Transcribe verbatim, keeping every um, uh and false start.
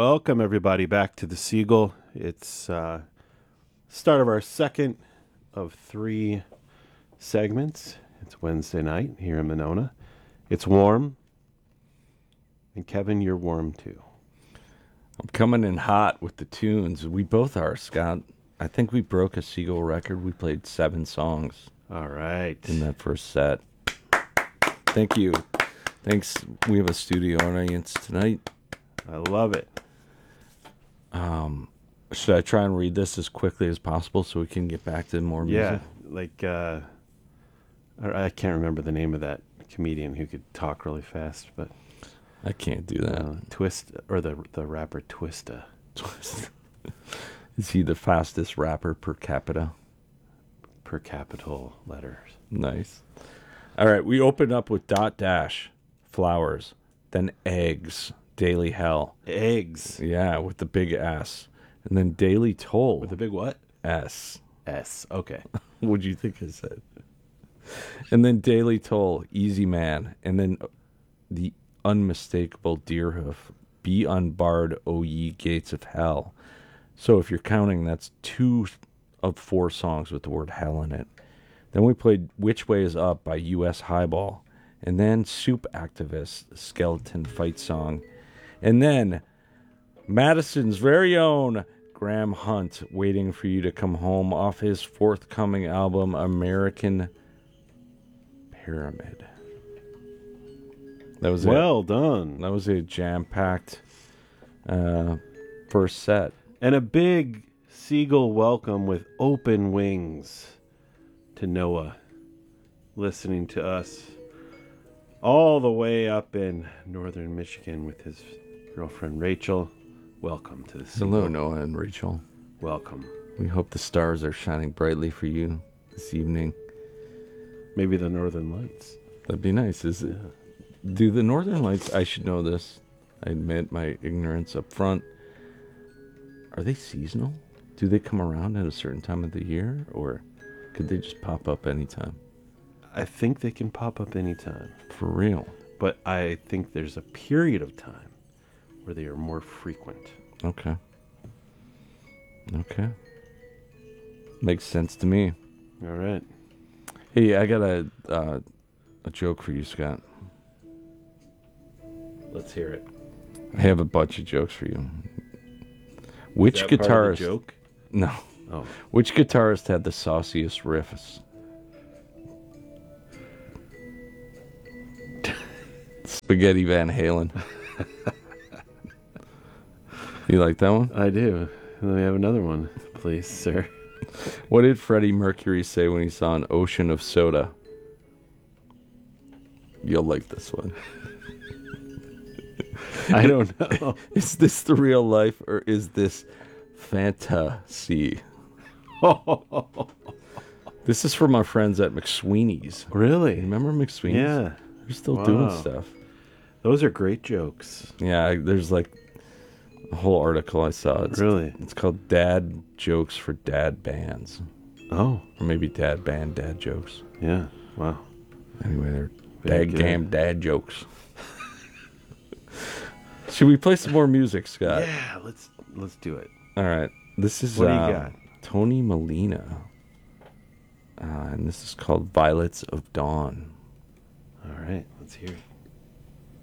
Welcome, everybody, back to the Seagull. It's uh, start of our second of three segments. It's Wednesday night here in Monona. It's warm. And Kevin, you're warm too. I'm coming in hot with the tunes. We both are, Scott. I think we broke a Seagull record. We played seven songs. All right. In that first set. Thank you. Thanks. We have a studio audience tonight. I love it. Um, should I try and read this as quickly as possible so we can get back to more music? Yeah, like, uh, I can't remember the name of that comedian who could talk really fast, but... I can't do that. Uh, Twist, or the the rapper Twista. Twist. Is he the fastest rapper per capita? Per capital letters. Nice. All right, we open up with Dot Dash, Flowers, then Eggs, Daily Hell. Eggs. Yeah, with the big S. And then Daily Toll. With the big what? S. S. Okay. What'd you think I said? And then Daily Toll, Easy Man. And then the unmistakable Deerhoof, Be Unbarred, O Ye Gates of Hell. So if you're counting, that's two of four songs with the word hell in it. Then we played Which Way Is Up by U S Highball. And then Soup Activist, Skeleton Fight Song. And then Madison's very own Graham Hunt, Waiting for You to Come Home, off his forthcoming album, American Pyramid. That was well it. done. That was a jam-packed uh, first set. And a big Seagull welcome with open wings to Noah, listening to us all the way up in northern Michigan with his girlfriend Rachel. Welcome to the Seagull. Hello, Noah and Rachel. Welcome. We hope the stars are shining brightly for you this evening. Maybe the northern lights. That'd be nice. Is it? Do the northern lights, I should know this. I admit my ignorance up front. Are they seasonal? Do they come around at a certain time of the year? Or could they just pop up anytime? I think they can pop up anytime. For real? But I think there's a period of time where they are more frequent. Okay. Okay. Makes sense to me. All right. Hey, I got a uh, a joke for you, Scott. Let's hear it. I have a bunch of jokes for you. Which Is that guitarist? part of the joke? No. Oh. Which guitarist had the sauciest riffs? Spaghetti Van Halen. You like that one? I do. Let me have another one, please, sir. What did Freddie Mercury say when he saw an ocean of soda? You'll like this one. I don't know. Is this the real life or is this fantasy? This is from our friends at McSweeney's. Really? Remember McSweeney's? Yeah. They're still Wow. doing stuff. Those are great jokes. Yeah, I- there's like a whole article I saw. It's, Really? It's called Dad Jokes for Dad Bands. Oh. Or maybe Dad Band Dad Jokes. Yeah. Wow. Anyway, they're Very dad good. gam dad jokes. Should we play some more music, Scott? Yeah, let's let's do it. All right. This is What do you uh, got? Tony Molina. Uh, and this is called Violets of Dawn. All right, let's hear it.